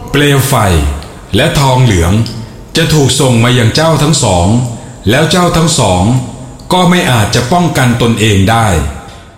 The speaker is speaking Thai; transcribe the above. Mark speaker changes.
Speaker 1: เปลวไฟและทองเหลืองจะถูกส่งมายังเจ้าทั้งสองแล้วเจ้าทั้งสองก็ไม่อาจจะป้องกันตนเองได้